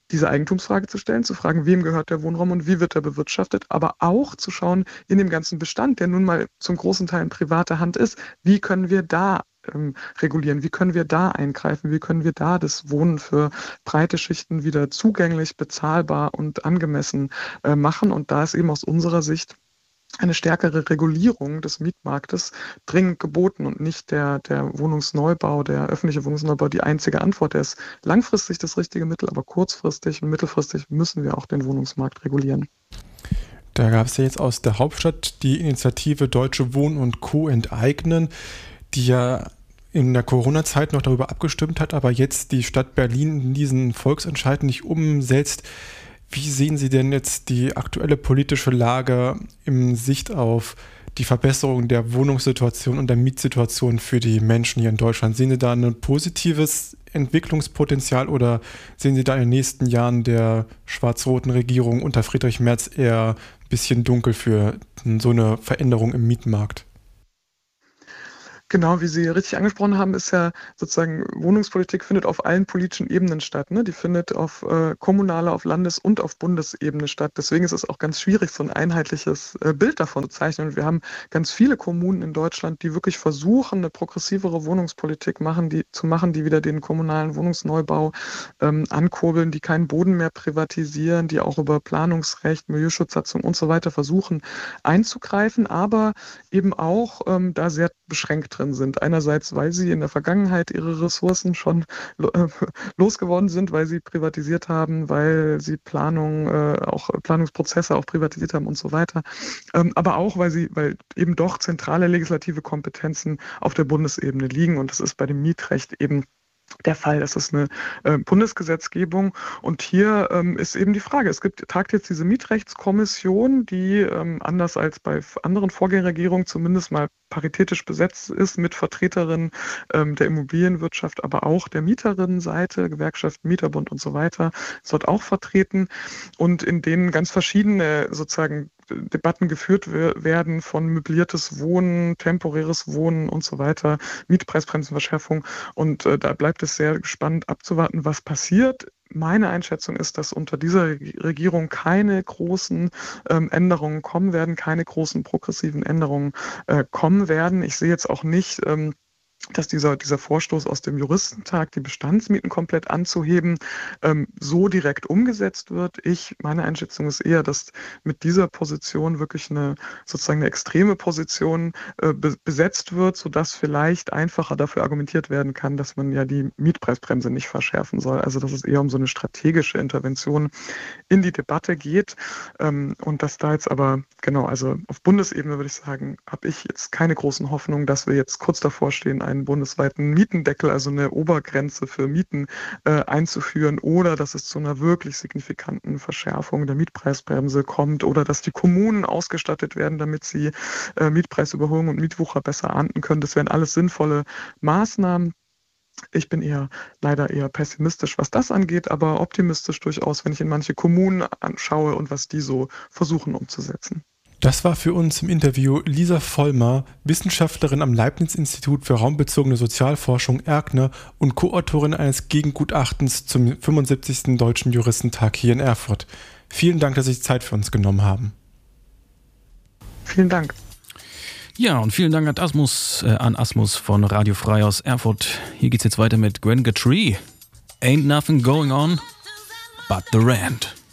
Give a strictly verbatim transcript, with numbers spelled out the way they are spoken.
diese Eigentumsfrage zu stellen, zu fragen, wem gehört der Wohnraum und wie wird er bewirtschaftet, aber auch zu schauen, in dem ganzen Bestand, der nun mal zum großen Teil in privater Hand ist, wie können wir da ähm, regulieren, wie können wir da eingreifen, wie können wir da das Wohnen für breite Schichten wieder zugänglich, bezahlbar und angemessen äh, machen. Und da ist eben aus unserer Sicht eine stärkere Regulierung des Mietmarktes dringend geboten und nicht der, der Wohnungsneubau, der öffentliche Wohnungsneubau die einzige Antwort. Der ist langfristig das richtige Mittel, aber kurzfristig und mittelfristig müssen wir auch den Wohnungsmarkt regulieren. Da gab es ja jetzt aus der Hauptstadt die Initiative Deutsche Wohnen und Co. enteignen, die ja in der Corona-Zeit noch darüber abgestimmt hat, aber jetzt die Stadt Berlin diesen Volksentscheid nicht umsetzt. Wie sehen Sie denn jetzt die aktuelle politische Lage in Sicht auf die Verbesserung der Wohnungssituation und der Mietsituation für die Menschen hier in Deutschland? Sehen Sie da ein positives Entwicklungspotenzial oder sehen Sie da in den nächsten Jahren der schwarz-roten Regierung unter Friedrich Merz eher ein bisschen dunkel für so eine Veränderung im Mietmarkt? Genau, wie Sie richtig angesprochen haben, ist ja sozusagen Wohnungspolitik findet auf allen politischen Ebenen statt. Ne? Die findet auf äh, kommunaler, auf Landes- und auf Bundesebene statt. Deswegen ist es auch ganz schwierig, so ein einheitliches äh, Bild davon zu zeichnen. Und wir haben ganz viele Kommunen in Deutschland, die wirklich versuchen, eine progressivere Wohnungspolitik machen, die, zu machen, die wieder den kommunalen Wohnungsneubau ähm, ankurbeln, die keinen Boden mehr privatisieren, die auch über Planungsrecht, Milieuschutzsatzung und so weiter versuchen einzugreifen, aber eben auch ähm, da sehr beschränkt drin sind. Einerseits, weil sie in der Vergangenheit ihre Ressourcen schon äh, losgeworden sind, weil sie privatisiert haben, weil sie Planung, äh, auch Planungsprozesse auch privatisiert haben und so weiter. Ähm, aber auch, weil sie, weil eben doch zentrale legislative Kompetenzen auf der Bundesebene liegen. Und das ist bei dem Mietrecht eben der Fall. Das ist eine äh, Bundesgesetzgebung. Und hier ähm, ist eben die Frage, es gibt, tagt jetzt diese Mietrechtskommission, die ähm, anders als bei anderen Vorgängerregierungen zumindest mal paritätisch besetzt ist mit Vertreterinnen ähm, der Immobilienwirtschaft, aber auch der Mieterinnenseite, Gewerkschaft, Mieterbund und so weiter, ist dort auch vertreten und in denen ganz verschiedene sozusagen Debatten geführt werden von möbliertes Wohnen, temporäres Wohnen und so weiter, Mietpreisbremsenverschärfung. Und äh, da bleibt es sehr spannend abzuwarten, was passiert. Meine Einschätzung ist, dass unter dieser Regierung keine großen ähm, Änderungen kommen werden, keine großen progressiven Änderungen äh, kommen werden. Ich sehe jetzt auch nicht, ähm, dass dieser, dieser Vorstoß aus dem Juristentag, die Bestandsmieten komplett anzuheben, ähm, so direkt umgesetzt wird. Ich, meine Einschätzung ist eher, dass mit dieser Position wirklich eine sozusagen eine extreme Position äh, be- besetzt wird, sodass vielleicht einfacher dafür argumentiert werden kann, dass man ja die Mietpreisbremse nicht verschärfen soll. Also dass es eher um so eine strategische Intervention in die Debatte geht. Ähm, und dass da jetzt aber, genau, also auf Bundesebene würde ich sagen, habe ich jetzt keine großen Hoffnungen, dass wir jetzt kurz davor stehen, einen bundesweiten Mietendeckel, also eine Obergrenze für Mieten äh, einzuführen oder dass es zu einer wirklich signifikanten Verschärfung der Mietpreisbremse kommt oder dass die Kommunen ausgestattet werden, damit sie äh, Mietpreisüberholung und Mietwucher besser ahnden können. Das wären alles sinnvolle Maßnahmen. Ich bin eher leider eher pessimistisch, was das angeht, aber optimistisch durchaus, wenn ich in manche Kommunen anschaue und was die so versuchen umzusetzen. Das war für uns im Interview Lisa Vollmer, Wissenschaftlerin am Leibniz-Institut für raumbezogene Sozialforschung Erkner und Co-Autorin eines Gegengutachtens zum fünfundsiebzigsten Deutschen Juristentag hier in Erfurt. Vielen Dank, dass Sie sich Zeit für uns genommen haben. Vielen Dank. Ja, und vielen Dank an Asmus, äh, an Asmus von Radio Frei aus Erfurt. Hier geht's jetzt weiter mit Gwen Guthrie. Ain't nothing going on but the rent.